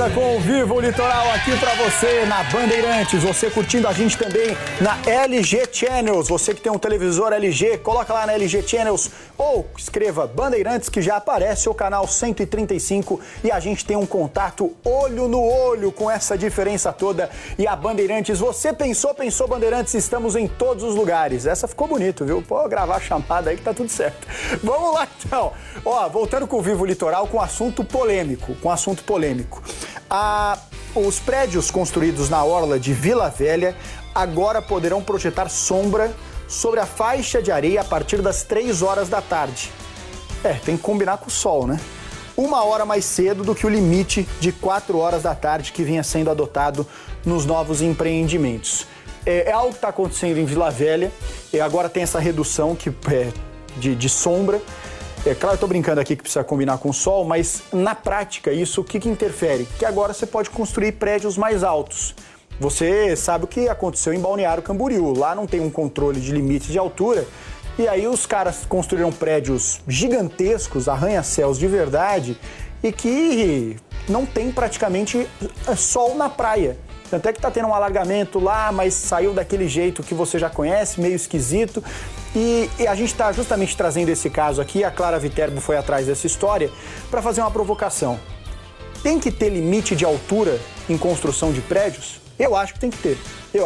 volta com o Vivo Litoral aqui pra você na Bandeirantes. Você curtindo a gente também na LG Channels. Você que tem um televisor LG, coloca lá na LG Channels ou escreva Bandeirantes que já aparece o canal 135 e a gente tem um contato olho no olho com essa diferença toda. E a Bandeirantes, você pensou Bandeirantes, estamos em todos os lugares. Essa ficou bonito, viu? Pô, gravar a chamada aí que tá tudo certo. Vamos lá então. Ó, voltando com o Vivo Litoral com assunto polêmico. Os prédios construídos na orla de Vila Velha agora poderão projetar sombra sobre a faixa de areia a partir das 3 horas da tarde. Tem que combinar com o sol, né? 1 hora mais cedo do que o limite de 4 horas da tarde que vinha sendo adotado nos novos empreendimentos. É algo que está acontecendo em Vila Velha, e agora tem essa redução de sombra. Claro, eu tô brincando aqui que precisa combinar com o sol, mas na prática isso o que interfere? Que agora você pode construir prédios mais altos. Você sabe o que aconteceu em Balneário Camboriú, lá não tem um controle de limite de altura, e aí os caras construíram prédios gigantescos, arranha-céus de verdade, e que não tem praticamente sol na praia. Tanto é que tá tendo um alagamento lá, mas saiu daquele jeito que você já conhece, meio esquisito. E a gente está justamente trazendo esse caso aqui, a Clara Viterbo foi atrás dessa história, para fazer uma provocação. Tem que ter limite de altura em construção de prédios? Eu acho que tem que ter.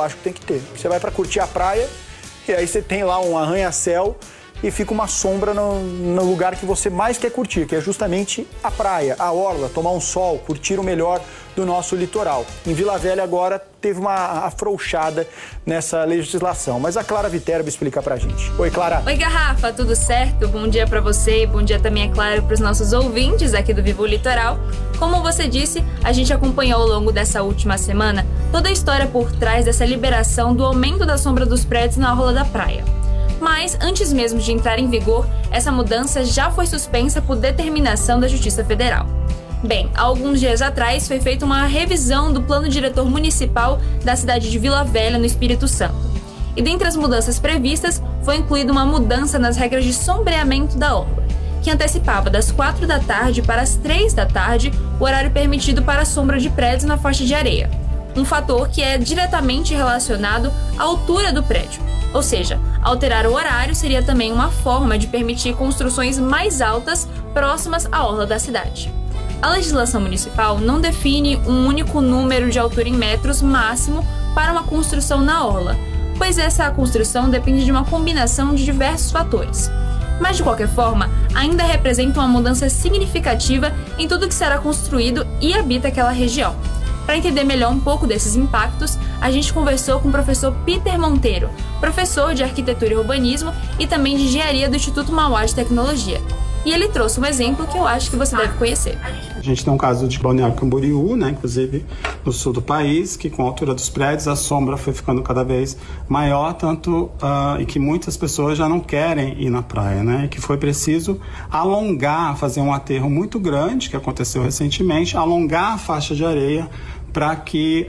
Você vai para curtir a praia e aí você tem lá um arranha-céu e fica uma sombra no lugar que você mais quer curtir, que é justamente a praia, a orla, tomar um sol, curtir o melhor do nosso litoral. Em Vila Velha agora teve uma afrouxada nessa legislação, mas a Clara Viterbo explica pra gente. Oi, Clara. Oi, Garrafa, tudo certo? Bom dia pra você e bom dia também, é claro, pros nossos ouvintes aqui do Vivo Litoral. Como você disse, a gente acompanhou ao longo dessa última semana toda a história por trás dessa liberação do aumento da sombra dos prédios na orla da praia. Mas, antes mesmo de entrar em vigor, essa mudança já foi suspensa por determinação da Justiça Federal. Bem, há alguns dias atrás foi feita uma revisão do Plano Diretor Municipal da cidade de Vila Velha, no Espírito Santo. E dentre as mudanças previstas, foi incluída uma mudança nas regras de sombreamento da orla, que antecipava das 4 da tarde para as 3 da tarde o horário permitido para a sombra de prédios na faixa de areia. Um fator que é diretamente relacionado à altura do prédio. Ou seja, alterar o horário seria também uma forma de permitir construções mais altas próximas à orla da cidade. A legislação municipal não define um único número de altura em metros máximo para uma construção na orla, pois essa construção depende de uma combinação de diversos fatores. Mas, de qualquer forma, ainda representa uma mudança significativa em tudo que será construído e habita aquela região. Para entender melhor um pouco desses impactos, a gente conversou com o professor Peter Monteiro, professor de Arquitetura e Urbanismo e também de Engenharia do Instituto Mauá de Tecnologia. E ele trouxe um exemplo que eu acho que você deve conhecer. A gente tem um caso de Balneário Camboriú, né, inclusive no sul do país, que com a altura dos prédios a sombra foi ficando cada vez maior, tanto e que muitas pessoas já não querem ir na praia, né, e que foi preciso alongar, fazer um aterro muito grande, que aconteceu recentemente, alongar a faixa de areia para que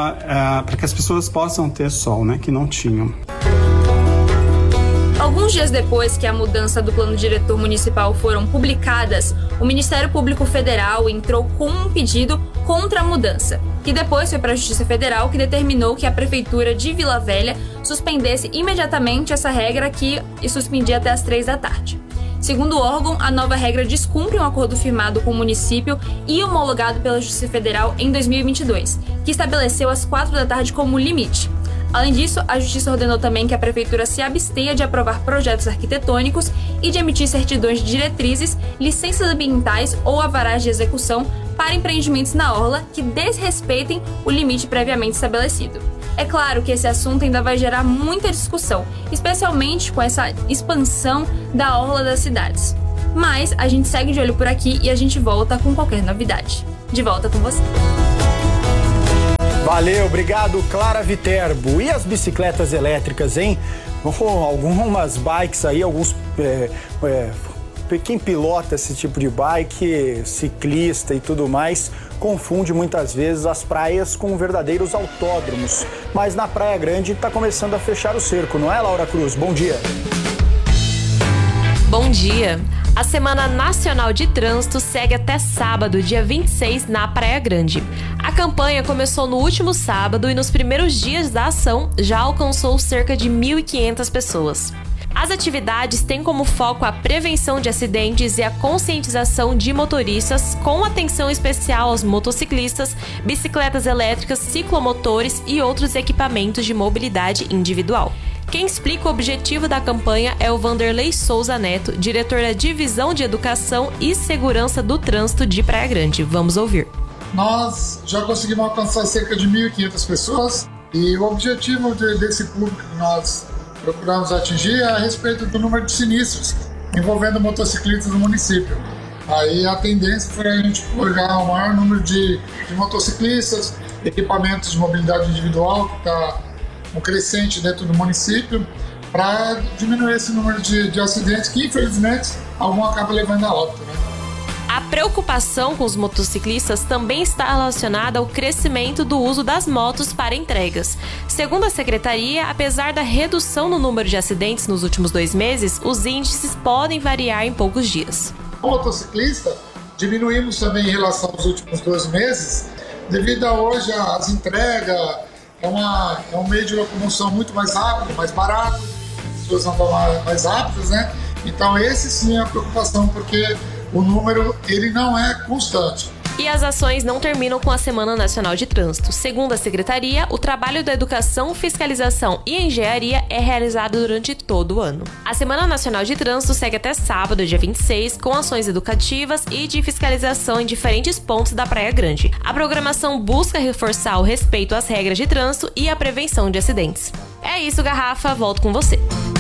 as pessoas possam ter sol, né, que não tinham. Alguns dias depois que a mudança do Plano Diretor Municipal foram publicadas, o Ministério Público Federal entrou com um pedido contra a mudança, que depois foi para a Justiça Federal, que determinou que a Prefeitura de Vila Velha suspendesse imediatamente essa regra e suspendia até as 3 da tarde. Segundo o órgão, a nova regra descumpre um acordo firmado com o município e homologado pela Justiça Federal em 2022, que estabeleceu as 4 da tarde como limite. Além disso, a Justiça ordenou também que a Prefeitura se abstenha de aprovar projetos arquitetônicos e de emitir certidões de diretrizes, licenças ambientais ou alvarás de execução para empreendimentos na orla que desrespeitem o limite previamente estabelecido. É claro que esse assunto ainda vai gerar muita discussão, especialmente com essa expansão da orla das cidades. Mas a gente segue de olho por aqui e a gente volta com qualquer novidade. De volta com você. Valeu, obrigado, Clara Viterbo. E as bicicletas elétricas, hein? Algumas bikes aí, quem pilota esse tipo de bike, ciclista e tudo mais, confunde muitas vezes as praias com verdadeiros autódromos. Mas na Praia Grande está começando a fechar o cerco, não é, Laura Cruz? Bom dia. Bom dia. A Semana Nacional de Trânsito segue até sábado, dia 26, na Praia Grande. A campanha começou no último sábado e nos primeiros dias da ação já alcançou cerca de 1.500 pessoas. As atividades têm como foco a prevenção de acidentes e a conscientização de motoristas, com atenção especial aos motociclistas, bicicletas elétricas, ciclomotores e outros equipamentos de mobilidade individual. Quem explica o objetivo da campanha é o Vanderlei Souza Neto, diretor da Divisão de Educação e Segurança do Trânsito de Praia Grande. Vamos ouvir. Nós já conseguimos alcançar cerca de 1.500 pessoas e o objetivo desse público que nós procuramos atingir é a respeito do número de sinistros envolvendo motociclistas no município. Aí a tendência foi a gente pegar o maior número de motociclistas, equipamentos de mobilidade individual que está um crescente dentro do município, para diminuir esse número de acidentes que, infelizmente, algum acaba levando a óbito, né? A preocupação com os motociclistas também está relacionada ao crescimento do uso das motos para entregas. Segundo a secretaria, apesar da redução no número de acidentes nos últimos 2 meses, os índices podem variar em poucos dias. O motociclista diminuímos também em relação aos últimos 2 meses, devido a hoje às entregas. É um meio de locomoção muito mais rápido, mais barato, as pessoas andam mais rápidas, né? Então esse sim é a preocupação, porque o número ele não é constante. E as ações não terminam com a Semana Nacional de Trânsito. Segundo a Secretaria, o trabalho da educação, fiscalização e engenharia é realizado durante todo o ano. A Semana Nacional de Trânsito segue até sábado, dia 26, com ações educativas e de fiscalização em diferentes pontos da Praia Grande. A programação busca reforçar o respeito às regras de trânsito e a prevenção de acidentes. É isso, Garrafa. Volto com você.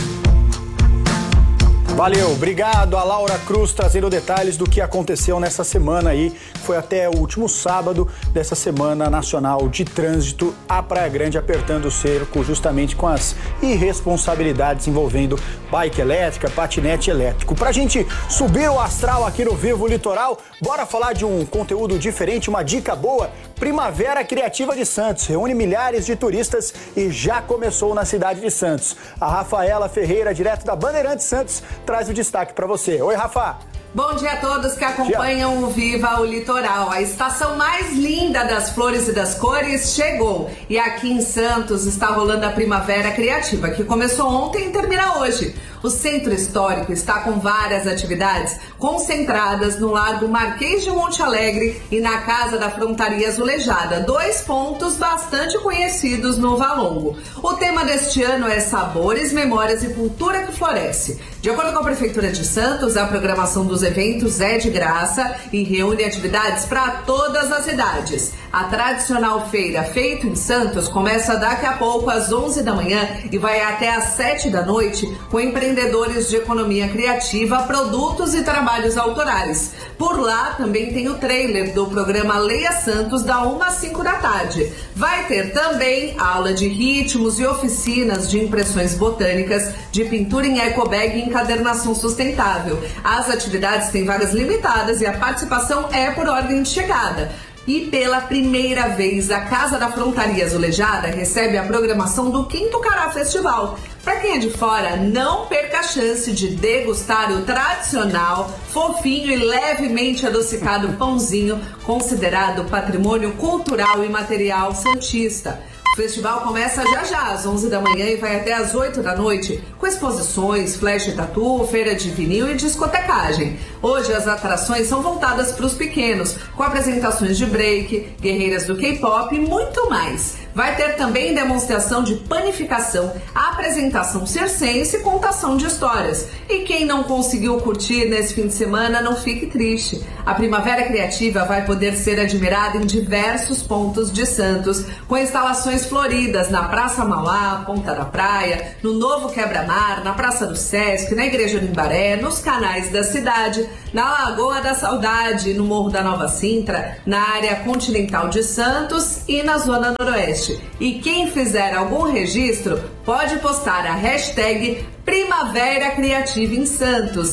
Valeu, obrigado a Laura Cruz trazendo detalhes do que aconteceu nessa semana aí. Foi até o último sábado dessa Semana Nacional de Trânsito, a Praia Grande apertando o cerco justamente com as irresponsabilidades envolvendo bike elétrica, patinete elétrico. Pra gente subir o astral aqui no Vivo Litoral, bora falar de um conteúdo diferente, uma dica boa. Primavera Criativa de Santos reúne milhares de turistas e já começou na cidade de Santos. A Rafaela Ferreira, direto da Bandeirantes Santos, traz o destaque para você. Oi, Rafa! Bom dia a todos que acompanham o Viva o Litoral. A estação mais linda das flores e das cores chegou. E aqui em Santos está rolando a Primavera Criativa, que começou ontem e termina hoje. O Centro Histórico está com várias atividades concentradas no Largo Marquês de Monte Alegre e na Casa da Frontaria Azulejada, 2 pontos bastante conhecidos no Valongo. O tema deste ano é Sabores, Memórias e Cultura que Floresce. De acordo com a Prefeitura de Santos, a programação dos eventos é de graça e reúne atividades para todas as idades. A tradicional feira Feito em Santos começa daqui a pouco às 11 da manhã e vai até às 7 da noite com empreendedores de economia criativa, produtos e trabalhos autorais. Por lá também tem o trailer do programa Leia Santos da 1 às 5 da tarde. Vai ter também aula de ritmos e oficinas de impressões botânicas, de pintura em ecobag e encadernação sustentável. As atividades têm vagas limitadas e a participação é por ordem de chegada. E pela primeira vez, a Casa da Frontaria Azulejada recebe a programação do 5º Cará Festival. Para quem é de fora, não perca a chance de degustar o tradicional, fofinho e levemente adocicado pãozinho, considerado patrimônio cultural e material santista. O festival começa já às 11 da manhã e vai até às 8 da noite, com exposições, flash tatu, feira de vinil e discotecagem. Hoje as atrações são voltadas para os pequenos, com apresentações de break, guerreiras do K-pop e muito mais. Vai ter também demonstração de panificação, apresentação circense e contação de histórias. E quem não conseguiu curtir nesse fim de semana, não fique triste. A Primavera Criativa vai poder ser admirada em diversos pontos de Santos, com instalações floridas na Praça Mauá, Ponta da Praia, no Novo Quebra-Mar, na Praça do Sesc, na Igreja do Imbaré, nos canais da cidade, na Lagoa da Saudade, no Morro da Nova Sintra, na área continental de Santos e na Zona Noroeste. E quem fizer algum registro pode postar a hashtag Primavera Criativa em Santos.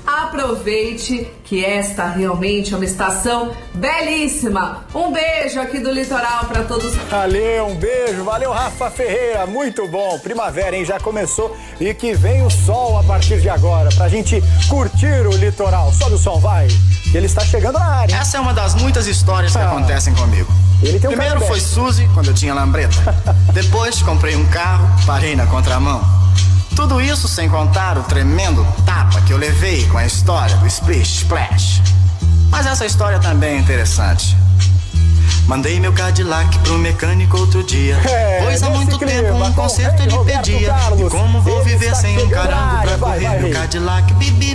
aproveite que esta realmente é uma estação belíssima. Um beijo aqui do litoral para todos. Valeu, um beijo, valeu Rafa Ferreira, muito bom. Primavera, hein, já começou e que vem o sol a partir de agora pra gente curtir o litoral. Sobe o som, vai, que ele está chegando na área. Essa é uma das muitas histórias que acontecem comigo. Ele tem um Primeiro foi Suzy, quando eu tinha lambreta. Depois comprei um carro, parei na contramão. Tudo isso sem contar o tremendo tapa que eu levei com a história do Splish Splash. Mas essa história também é interessante. Mandei meu Cadillac pro mecânico outro dia, pois há muito tempo um conserto ele pedia. E como vou viver sem um carango pra correr meu Cadillac? Bibi.